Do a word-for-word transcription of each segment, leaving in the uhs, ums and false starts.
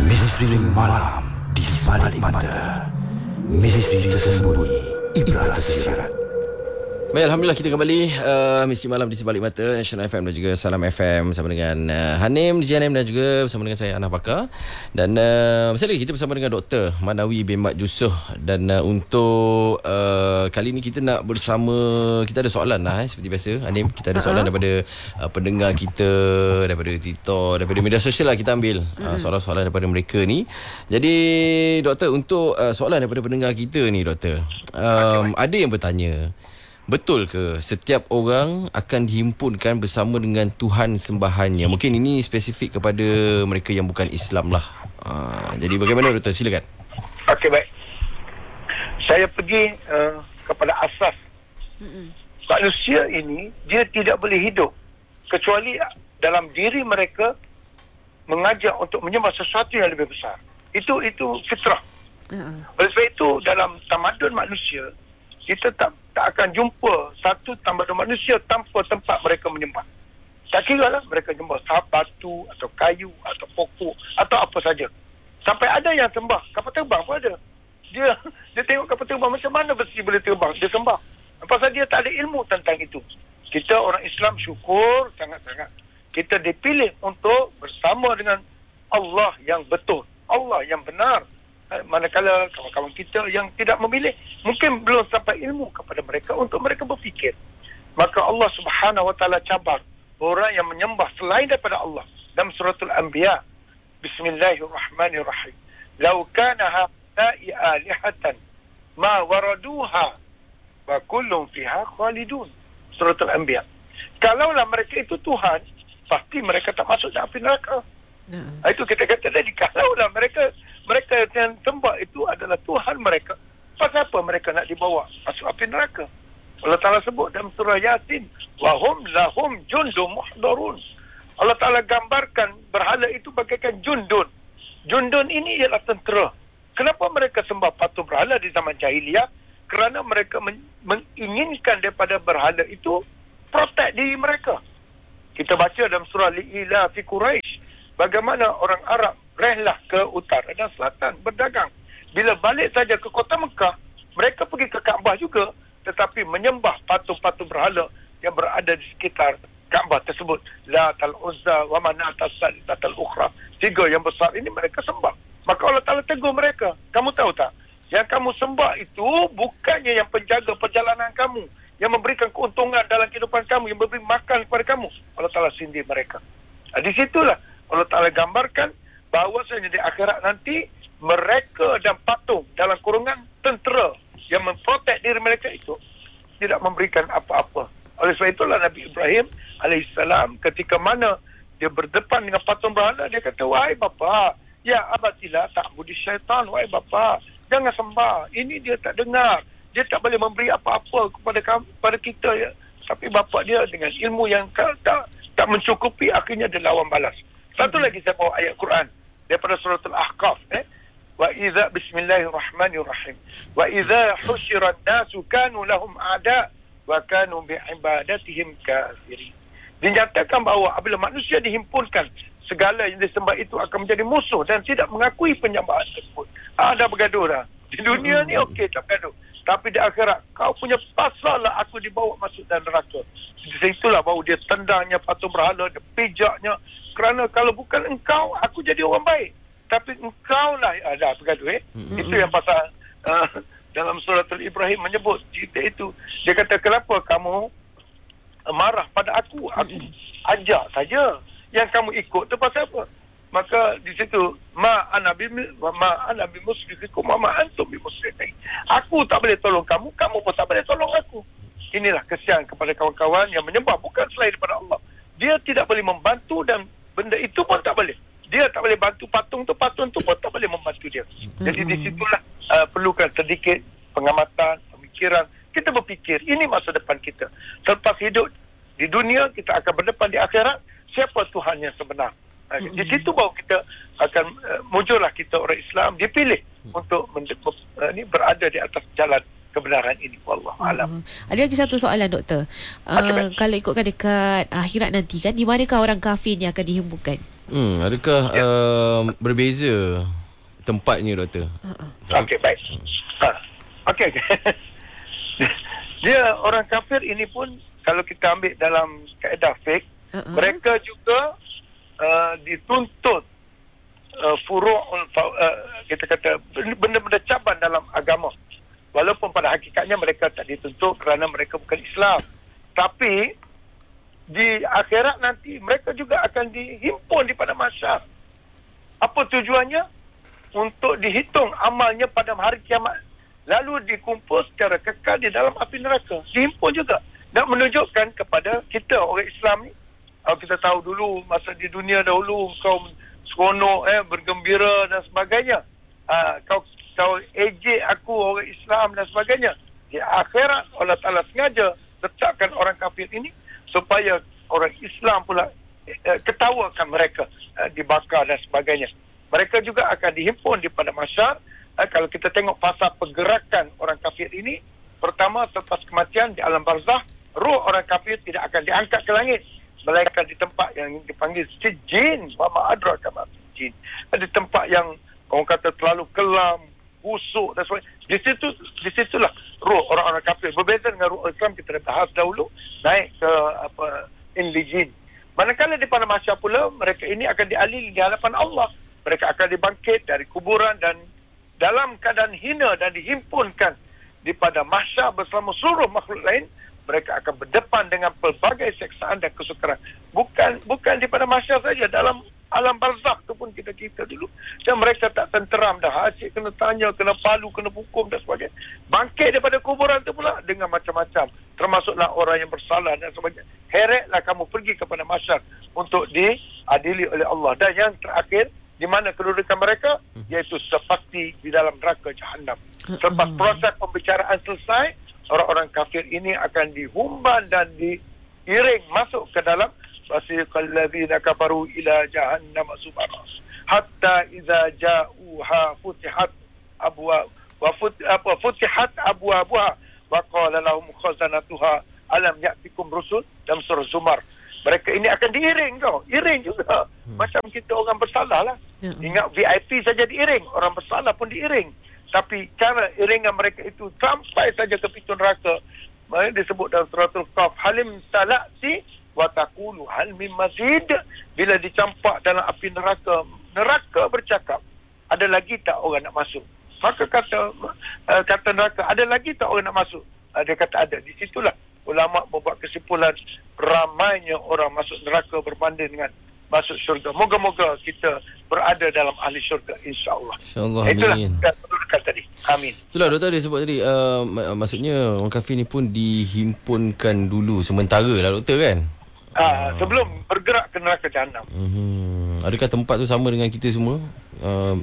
Misteri malam di sebalik mata. Misteri tersembunyi, ibrah tersirat. Baik, Alhamdulillah kita kembali uh, Misteri Malam di Sebalik Mata National F M dan juga Salam F M bersama dengan uh, Hanim, D J Hanim dan juga bersama dengan saya Anah Bakar. Dan uh, masih lagi kita bersama dengan Doktor Manawi bin Mat Jusoh. Dan uh, untuk uh, kali ni kita nak bersama, kita ada soalan lah eh, seperti biasa Hanim, kita ada soalan uh-huh. daripada uh, pendengar kita, daripada TikTok, daripada media sosial lah kita ambil uh, soalan-soalan daripada mereka ni. Jadi Doktor, untuk uh, soalan daripada pendengar kita ni Doktor, um, ada yang bertanya, betul ke setiap orang akan dihimpunkan bersama dengan Tuhan sembahannya? Mungkin ini spesifik kepada mereka yang bukan Islam lah. Uh, jadi bagaimana Doktor? Silakan. Okey, baik. Saya pergi uh, kepada asas. Mm-mm. Manusia ini, dia tidak boleh hidup kecuali dalam diri mereka mengajak untuk menyembah sesuatu yang lebih besar. Itu itu fitrah. Uh-uh. Oleh sebab itu, dalam tamadun manusia, kita tak tak akan jumpa satu tamadun manusia tanpa tempat mereka menyembah. Tak kira lah mereka menyembah batu atau kayu atau pokok atau apa saja. Sampai ada yang sembah kapal terbang pun ada. Dia dia tengok kapal terbang macam mana besi boleh terbang, dia sembah. Pasal dia tak ada ilmu tentang itu. Kita orang Islam syukur sangat-sangat. Kita dipilih untuk bersama dengan Allah yang betul, Allah yang benar. Manakala kawan-kawan kita yang tidak memilih, mungkin belum sampai ilmu kepada mereka untuk mereka berfikir. Maka Allah Subhanahu Wa Taala cabar orang yang menyembah selain daripada Allah. Dalam suratul Anbiya, Bismillahirrahmanirrahim. Lau kana haula'i alihatan ma waraduha wa kullun fiha khalidun. Suratul Anbiya. Kalaulah mereka itu Tuhan, pasti mereka tak masuk dalam api neraka. Uh. Itu kita kata tadi, kalaulah mereka mereka yang sembah itu adalah Tuhan mereka, pasal apa mereka nak dibawa masuk api neraka? Allah Ta'ala sebut dalam surah Yasin, wahum lahum jundun muhdarun. Allah Ta'ala gambarkan berhala itu bagaikan jundun. Jundun ini ialah tentera. Kenapa mereka sembah patung berhala di zaman jahiliyah? Kerana mereka men- menginginkan daripada berhala itu protect diri mereka. Kita baca dalam surah Li'ila fi Quraisy, bagaimana orang Arab rehlah ke utara dan selatan berdagang. Bila balik saja ke kota Mekah, mereka pergi ke Kaabah juga, tetapi menyembah patung-patung berhala yang berada di sekitar Kaabah tersebut. La tal Uzza wa Manat as-Salisatul Ukhra. Tiga yang besar ini mereka sembah. Maka Allah Ta'ala tegur mereka. Kamu tahu tak? Yang kamu sembah itu bukannya yang penjaga perjalanan kamu, yang memberikan keuntungan dalam kehidupan kamu, yang memberi makan kepada kamu. Allah Ta'ala sindir mereka. Nah, di situlah Allah Ta'ala gambarkan bahawasanya di akhirat nanti mereka dan patung dalam kurungan tentera yang memprotek diri mereka itu tidak memberikan apa-apa. Oleh sebab itulah Nabi Ibrahim alaihissalam ketika mana dia berdepan dengan patung berhala, dia kata, wahai bapa, ya abatilah ta'budi syaitan, wahai bapa, jangan sembah. Ini dia tak dengar, dia tak boleh memberi apa-apa kepada kamu, kepada kita ya. Tapi bapa dia dengan ilmu yang tak tak, tak mencukupi, akhirnya dia lawan balas. Satu lagi saya bawa ayat Quran daripada suratul Ahqaf, eh wa idza bismillahirrahmanirrahim wa idza husyira an-nasu kanu lahum a'da wa kanu bi'ibadatihim kafirin. Dinyatakan bahawa apabila manusia dihimpunkan, segala yang disembah itu akan menjadi musuh dan tidak mengakui penyembahan tersebut. Ah, dah bergaduh dah. Di dunia ni okey tak bergaduh, tapi di akhirat kau punya pasal lah aku dibawa masuk dalam neraka. Di situlah baru dia tendangnya patung berhala, dia pijaknya. Kerana kalau bukan engkau, aku jadi orang baik. Tapi engkau lah ada bergaduh eh. Mm-hmm. Itu yang pasal uh, dalam suratul Ibrahim menyebut cerita itu. Dia kata, kenapa kamu marah pada aku? Aku mm-hmm. ajak saja. Yang kamu ikut tu pasal apa? Maka di situ, ma ana bi ma ana bi musrifikum wa ma antum bi musrifin. Aku tak boleh tolong kamu, kamu pun tak boleh tolong aku. Inilah kesian kepada kawan-kawan yang menyembah bukan selain daripada Allah. Dia tidak boleh membantu dan benda itu pun tak boleh. Dia tak boleh bantu patung tu, patung tu pun tak boleh membantu dia. Jadi di situlah uh, perlukan sedikit pengamatan, pemikiran. Kita berfikir, ini masa depan kita. Selepas hidup di dunia, kita akan berdepan di akhirat. Siapa Tuhan yang sebenar? Uh, di situ baru kita akan uh, muncullah kita orang Islam dipilih untuk men- uh, ni berada di atas jalan kebenaran ini. Wallahu alam. Uh, ada lagi satu soalan doktor. Uh, okay, kalau ikutkan dekat akhirat nanti kan, di manakah orang kafir ni akan dihimpunkan? Hmm, adakah Ya. uh, berbeza tempatnya, doktor? Okey, baik. Ha. Okey, okey. Dia orang kafir ini pun kalau kita ambil dalam kaedah fiqh, uh-huh. mereka juga uh, dituntut uh, furu'ul uh, kita kata benda-benda caban dalam agama. Walaupun pada hakikatnya mereka tak dituntut kerana mereka bukan Islam. Tapi di akhirat nanti mereka juga akan dihimpun di padang mahsyar. Apa tujuannya? Untuk dihitung amalnya pada hari kiamat. Lalu dikumpul secara kekal di dalam api neraka. Dihimpun juga. Nak menunjukkan kepada kita orang Islam ni. Kalau kita tahu dulu masa di dunia dahulu kau seronok, eh, bergembira dan sebagainya. Uh, kau kau ejek aku orang Islam dan sebagainya. Di akhirat Allah Ta'ala sengaja letakkan orang kafir ini supaya orang Islam pula uh, ketawakan mereka uh, dibakar dan sebagainya. Mereka juga akan dihimpun di padang mahsyar. Uh, kalau kita tengok pasal pergerakan orang kafir ini, pertama selepas kematian di alam barzah, roh orang kafir tidak akan diangkat ke langit, melainkan di tempat yang dipanggil sijin, mama adraka ma sijin. Di tempat yang orang kata terlalu kelam, busuk dan sebagainya. Di situ, di situlah roh orang-orang kafir. Berbeza dengan roh Islam, kita dah bahas dahulu, naik ke apa inlijin. Manakala di padang mahsyar pula, mereka ini akan dialili di hadapan Allah. Mereka akan dibangkit dari kuburan dan dalam keadaan hina dan dihimpunkan di padang mahsyar bersama seluruh makhluk lain. Mereka akan berdepan dengan pelbagai seksaan dan kesukaran. Bukan bukan di padang mahsyar saja, dalam alam barzakh tu pun kita kita dulu. Dan mereka tak tenteram dah. Asyik kena tanya, kena palu, kena hukum dan sebagainya. Bangkit daripada kuburan tu pula dengan macam-macam. Termasuklah orang yang bersalah dan sebagainya. Heretlah kamu pergi kepada mahsyar untuk diadili oleh Allah. Dan yang terakhir, di mana kedudukan mereka? Iaitu sepasti di dalam neraka Jahannam. Selepas proses pembicaraan selesai, orang-orang kafir ini akan dihumban dan diiring masuk ke dalam wasiqal ladzina kafaru ila jahannam subara hatta idza ja'uha futihat abwa wa fut, apa futihat abwabuha wa qala lahum khazanatuha alam ya'tikum rusul, dalam surah Zumar. Mereka ini akan diiring kau, iring juga. Hmm. Macam kita orang bersalah lah. Ya. Ingat V I P saja diiring, orang bersalah pun diiring. Tapi cara iringan mereka itu sampai saja ke pintu neraka. Mereka disebut dalam suratul Qaf, halim talati wa taqulu hal min mazid. Bila dicampak dalam api neraka, neraka bercakap, ada lagi tak orang nak masuk? Maka kata uh, kata neraka, ada lagi tak orang nak masuk? Uh, dia kata ada. Di situlah ulama membuat kesimpulan ramainya orang masuk neraka berbanding dengan masuk syurga. Moga-moga kita berada dalam ahli syurga, insya-Allah. Insya-Allah, amin. Itulah yang tadi. Amin. Itulah doktor dia sebut tadi, uh, mak- maksudnya orang kafir ni pun dihimpunkan dulu sementara lah doktor kan? Ah, uh, sebelum bergerak ke neraka Jahannam. Hmm. Adakah tempat tu sama dengan kita semua? Uh,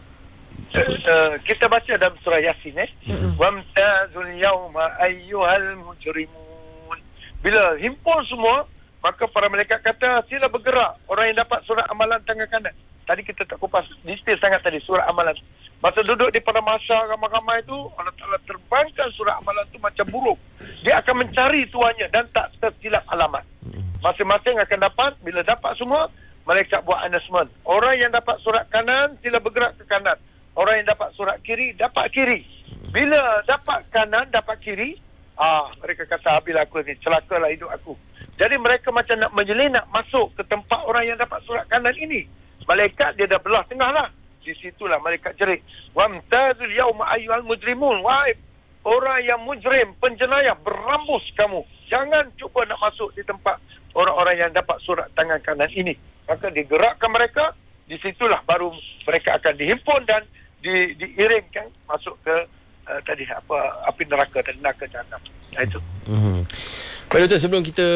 Uh, uh, kita baca dalam surah Yasin eh. Mm-hmm. Wamtazul yawma ayyuhal mujrimun. Bila himpun semua, maka para malaikat kata sila bergerak. Orang yang dapat surat amalan tangan kanan. Tadi kita tak kupas detail sangat tadi surat amalan. Masa duduk di padang mahsyar ramai-ramai tu, Allah Ta'ala terbangkan surat amalan tu macam burung. Dia akan mencari tuannya dan tak tersilap alamat. Masing-masing akan dapat. Bila dapat semua, malaikat buat announcement. Orang yang dapat surat kanan sila bergerak ke kanan. Orang yang dapat surat kiri, dapat kiri. Bila dapat kanan, dapat kiri, ah, mereka kata, habislah aku ni, celakalah hidup aku. Jadi mereka macam nak menyelinap masuk ke tempat orang yang dapat surat kanan ini. Malaikat dia dah belah tengah lah. Di situlah malaikat jerit. Wamtazul yawma ayyuhal mujrimun. Wahai orang yang mujrim, penjenayah, berambus kamu. Jangan cuba nak masuk di tempat orang-orang yang dapat surat tangan kanan ini. Maka digerakkan mereka, di situlah baru mereka akan dihimpun dan di, diiringkan masuk ke uh, tadi apa api neraka dan neraka Jahannam. Itu. Mm-hmm. Baik doktor, sebelum kita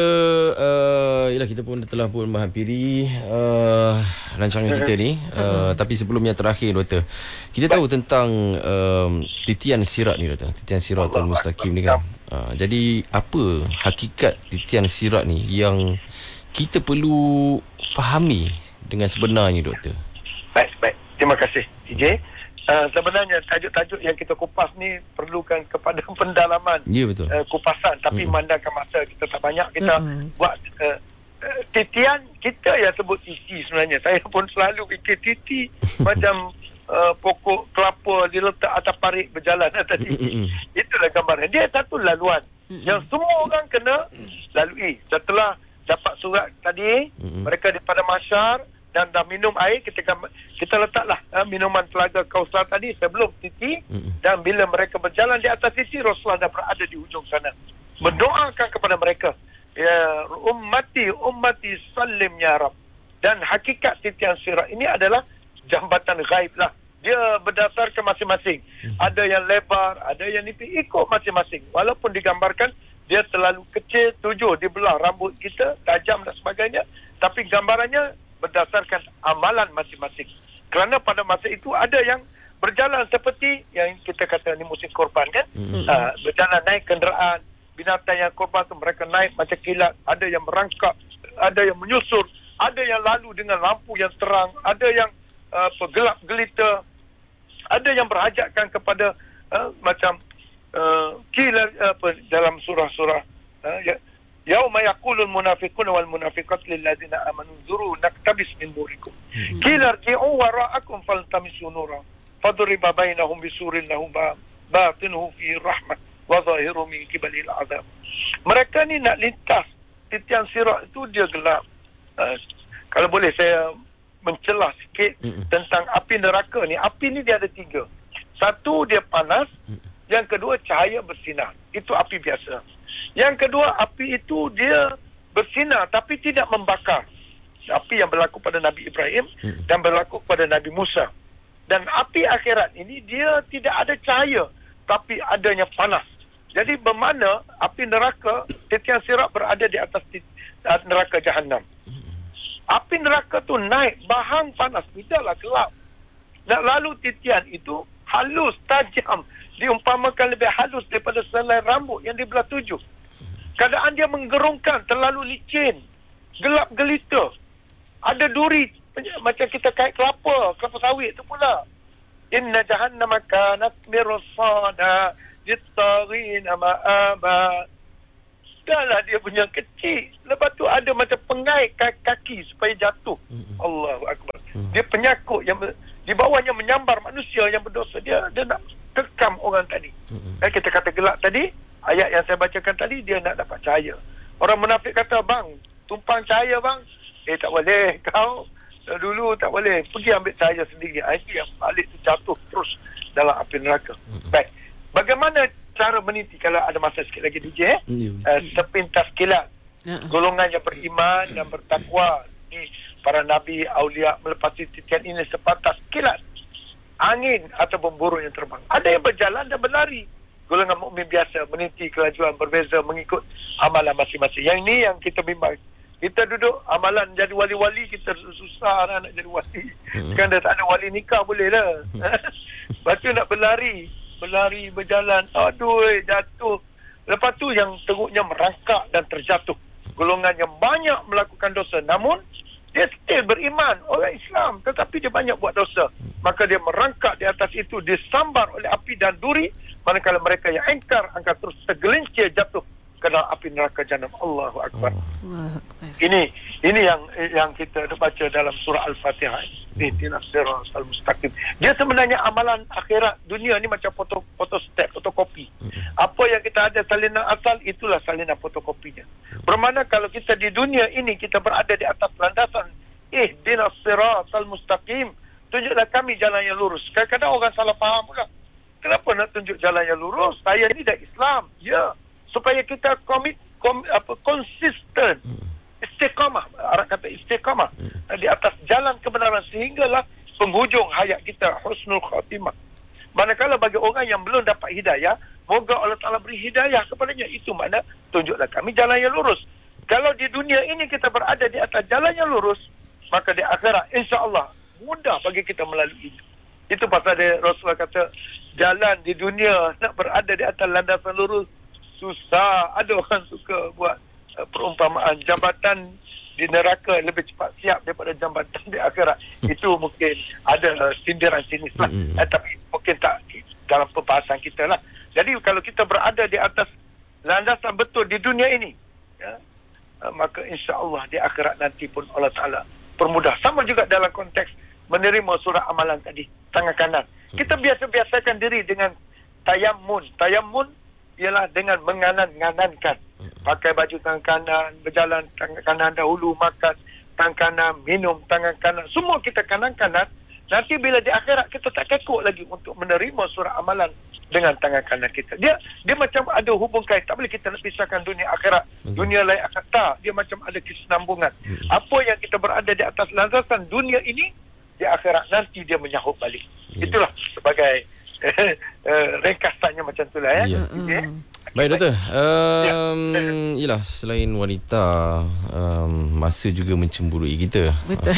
uh, yalah kita pun telah pun menghampiri uh, rancangan kita ni, uh, tapi sebelum yang terakhir doktor, kita tahu tentang um, titian sirat ni doktor, titian siratul mustaqim ni kan. Uh, jadi apa hakikat titian sirat ni yang kita perlu fahami dengan sebenarnya doktor? Baik, baik. Terima kasih D J. Uh, sebenarnya tajuk-tajuk yang kita kupas ni perlukan kepada pendalaman, ya, betul. Uh, kupasan, tapi mm. memandangkan masa kita tak banyak, kita mm. buat uh, uh, titian kita yang sebut titi sebenarnya. Saya pun selalu fikir titi macam uh, pokok kelapa diletak atas parit berjalan tadi. Itulah gambaran. Dia satu laluan yang semua orang kena lalui. Setelah dapat surat tadi, mereka daripada masyar dan dah minum air, kita kita letaklah uh, minuman telaga Kausar tadi sebelum titi, dan bila mereka berjalan di atas titi, Rasulullah dah berada di hujung sana mendoakan kepada mereka, ya ummati ummati sallim ya Rab. Dan hakikat titian sirat ini adalah jambatan ghaib lah. Dia berdasarkan masing-masing, ada yang lebar, ada yang nipis, ikut masing-masing. Walaupun digambarkan dia terlalu kecil, tujuh di belah rambut kita, tajam dan sebagainya, tapi gambarannya berdasarkan amalan masing-masing. Kerana pada masa itu ada yang berjalan seperti yang kita kata ni musim korban kan, mm-hmm. uh, berjalan naik kenderaan, binatang yang korban tu mereka naik macam kilat, ada yang merangkak, ada yang menyusur, ada yang lalu dengan lampu yang terang, ada yang uh, gelap gelita, ada yang berhajatkan kepada uh, macam uh, kilat uh, dalam surah-surah uh, ya, yauma yaqulul munafiqun wal munafiqat lil ladzina amanu zuru naktabis min nurikum qila irji'u wara'akum faltamisu nura fadriba bainahum bisurin lahu batinuhu fi rahmah wa zahiruhu min qibalil azab. Mereka ni nak lintas titian sirat itu dia gelap. Uh, kalau boleh saya mencelah sikit mm-mm. tentang api neraka ni. Api ni dia ada tiga. Satu dia panas, mm. yang kedua cahaya bersinar. Itu api biasa. Yang kedua, api itu dia bersinar tapi tidak membakar. Api yang berlaku pada Nabi Ibrahim hmm. dan berlaku pada Nabi Musa. Dan api akhirat ini dia tidak ada cahaya tapi adanya panas. Jadi bermakna api neraka, titian sirat berada di atas neraka Jahannam. Api neraka tu naik, bahang panas, tidaklah gelap. Nak lalu titian itu halus, tajam, diumpamakan lebih halus daripada selai rambut yang di belah tujuh. Keadaan dia menggerungkan, terlalu licin, gelap gelita. Ada duri macam kita kait kelapa, kelapa sawit tu pula. Inna jahannama kanat mirsada littagina ma'aba. Dahlah dia punya kecil. Lepas tu ada macam pengait kaki supaya jatuh. Allahu Akbar. Dia penyakut yang di bawahnya menyambar manusia yang berdosa. Dia dia nak kekam orang tadi. Eh, kita kata gelap tadi. Ayat yang saya bacakan tadi, dia nak dapat cahaya. Orang munafik kata, bang, tumpang cahaya bang. Eh, tak boleh. Kau dulu tak boleh. Pergi ambil cahaya sendiri. Itu yang balik tu jatuh terus dalam api neraka. Baik. Bagaimana cara meniti kalau ada masa sikit lagi D J? Eh? Uh, sepintas kilat. Golongan yang beriman dan bertakwa. Ni para nabi, aulia melepasi titian ini sepatas kilat. Angin ataupun burung yang terbang. Ada yang berjalan dan berlari. Golongan mukmin biasa meniti kelajuan berbeza mengikut amalan masing-masing. Yang ini yang kita bimbang. Kita duduk amalan jadi wali-wali, kita susah lah nak jadi wali. Hmm. Kan dah tak ada wali nikah boleh lah. Lepas tu nak berlari, berlari, berjalan, aduh jatuh. Lepas tu yang teruknya merangkak dan terjatuh. Golongan yang banyak melakukan dosa, namun dia still beriman, orang Islam, tetapi dia banyak buat dosa. Maka dia merangkak di atas itu, disambar oleh api dan duri. Manakala mereka yang engkar akan terus tergelincir jatuh ke dalam api neraka Jahannam. Allahu Akbar. Allah. Ini ini yang yang kita baca dalam surah Al-Fatihah. Ihdinas siratal mustaqim. Dia sebenarnya amalan akhirat dunia ni macam foto foto step, fotokopi. Apa yang kita ada salinan asal, itulah salinan fotokopinya. Bermakna kalau kita di dunia ini kita berada di atas landasan ihdinas siratal mustaqim, tunjuklah kami jalan yang lurus. Kadang-kadang orang salah faham pula. Kenapa nak tunjuk jalan yang lurus? Saya ni dah Islam. Ya. Supaya kita komit, kom, apa, konsisten. Istiqamah. Arab kata istiqamah. Di atas jalan kebenaran. Sehinggalah penghujung hayat kita husnul khatimah. Manakala bagi orang yang belum dapat hidayah, moga Allah Ta'ala beri hidayah kepadanya. Itu makna tunjuklah kami jalan yang lurus. Kalau di dunia ini kita berada di atas jalan yang lurus, maka di akhirat insya-Allah mudah bagi kita melalui itu. Itu pasal dia, Rasulullah kata, jalan di dunia nak berada di atas landasan lurus susah. Ada orang suka buat uh, perumpamaan jambatan di neraka lebih cepat siap daripada jambatan di akhirat. Itu mungkin ada uh, sindiran sinis lah. Mm-hmm. Eh, tapi mungkin tak dalam pembahasan kita lah. Jadi kalau kita berada di atas landasan betul di dunia ini, ya, uh, maka insya-Allah di akhirat nanti pun Allah Taala permudah. Sama juga dalam konteks menerima surah amalan tadi, tangan kanan. Kita biasa-biasakan diri dengan tayammun. Tayammun ialah dengan menganan-nganankan. Pakai baju tangan kanan, berjalan tangan kanan dahulu, makan tangan kanan, minum tangan kanan. Semua kita kanan-kanan. Nanti bila di akhirat kita tak kekok lagi untuk menerima surah amalan dengan tangan kanan kita. Dia dia macam ada hubung kait. Tak boleh kita nak pisahkan dunia akhirat. Hmm. Dunia lain akan tak. Dia macam ada kesinambungan. Hmm. Apa yang kita berada di atas landasan dunia ini, di akhirat nanti dia menyahut balik. Hmm. Itulah sebagai uh, ringkasannya macam itulah ya. Yeah. Okay. Baik doktor, um, ya. Yelah selain wanita um, masa juga mencemburui kita. Betul.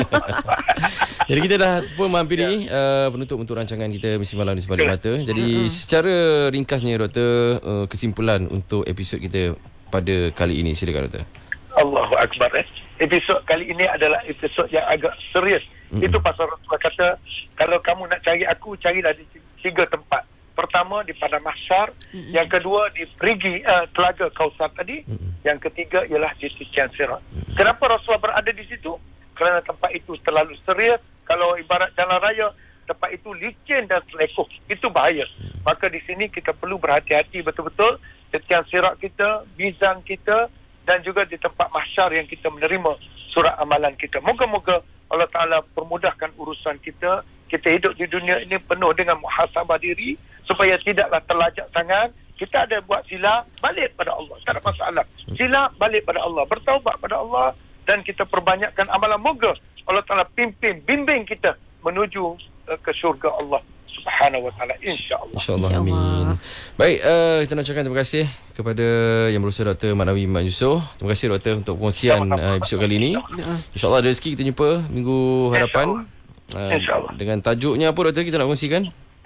Jadi kita dah pun mampiri ya. uh, penutup untuk rancangan kita Misi Malam di Sebalik Mata. Jadi uh-huh. secara ringkasnya doktor, uh, kesimpulan untuk episod kita pada kali ini, silakan doktor. Allahu Akbar. Eh. Episod kali ini adalah episod yang agak serius. Uh-huh. Itu pasal Rasulullah kata, kalau kamu nak cari aku, carilah di tiga tempat. Pertama di Padang Mahsyar, mm-hmm. yang kedua di perigi uh, Telaga Kausar tadi, mm-hmm. yang ketiga ialah di Titian Sirat. Mm-hmm. Kenapa Rasulullah berada di situ? Kerana tempat itu terlalu serius. Kalau ibarat jalan raya, tempat itu licin dan selekoh. Itu bahaya. Mm-hmm. Maka di sini kita perlu berhati-hati betul-betul. Titian Sirat kita, mizan kita, dan juga di tempat mahsyar yang kita menerima surat amalan kita. Moga-moga Allah Ta'ala permudahkan urusan kita. Kita hidup di dunia ini penuh dengan muhasabah diri supaya tidaklah terlajak tangan. Kita ada buat silap, balik pada Allah. Tak ada masalah. Silap, balik pada Allah. Bertaubat pada Allah dan kita perbanyakkan amalan. Moga Allah Ta'ala pimpin, bimbing kita menuju uh, ke syurga Allah Subhanahu wa ta'ala, insya-Allah. Insya-Allah, amin. Baik, uh, kita nak ucapkan terima kasih kepada yang berusaha Doktor Manawi Mat Yusof. Terima kasih doktor untuk pengkongsian uh, episod kali ini. Insya-Allah ada rezeki kita jumpa minggu hadapan. Uh, InsyaAllah. Dengan tajuknya apa doktor kita nak kongsikan?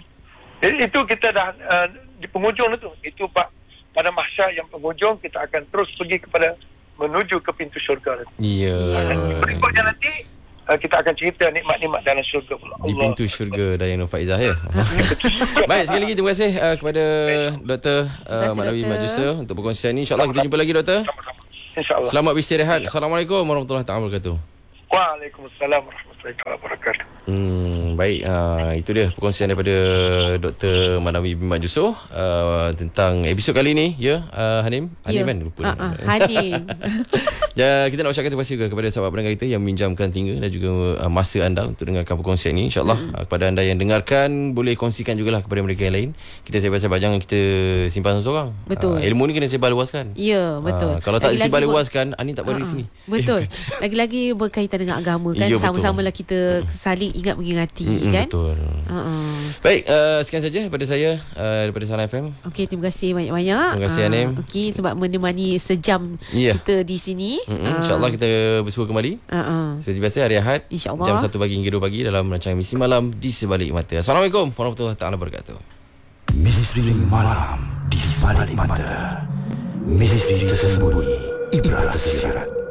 Itu kita dah uh, di penghujung itu. Itu Pak, pada mahsyar yang penghujung kita akan terus pergi kepada menuju ke pintu syurga. Ya. Yeah. Berikutnya nanti uh, kita akan cerita nikmat-nikmat dalam syurga pula. Di pintu syurga Dayang Nur Faizah ya. Baik, sekali lagi terima kasih uh, kepada Doktor uh, Manawi Mat Yusof untuk perkongsian ini. InsyaAllah kita jumpa lagi doktor. InsyaAllah. Selamat beristirahat. Assalamualaikum warahmatullahi wabarakatuh. Waalaikumsalam warahmatullahi wabarakatuh. Hmm, baik, uh, itu dia perkongsian daripada Doktor Manawi Mat Yusof uh, tentang episod kali ini ya, uh, Hanim. Hanim ya. Kan lupa. Uh-uh, Hanim. Ya, kita nak ucapkan terima kasih juga kepada sahabat pendengar kita yang meminjamkan telinga dan juga uh, masa anda untuk dengarkan perkongsian ini. InsyaAllah mm. uh, kepada anda yang dengarkan, boleh kongsikan jugalah kepada mereka yang lain. Kita sebar-sebar, jangan kita simpan seorang. Betul. Uh, ilmu ni kena sebar luaskan. Ya, betul. Uh, kalau tak sebar luaskan, Ani tak berada di sini. Betul. Lagi-lagi berkaitan dengan agama kan, ya, sama-samalah kita saling ingat mengingati mm, kan. Betul. Uh-uh. Baik, uh, sekian saja daripada saya, uh, daripada Salam F M. Okey, terima kasih banyak-banyak. Terima kasih uh, Anim. Okey, sebab menemani sejam yeah. kita di sini. Uh, InsyaAllah kita bersua kembali uh-uh. seperti biasa hari Ahad jam satu pagi hingga dua pagi dalam rancangan Misi Malam di Sebalik Mata. Assalamualaikum warahmatullahi taala wabarakatuh. Misteri Malam di Sebalik Mata. Misteri tersembunyi, ibrah tersirat.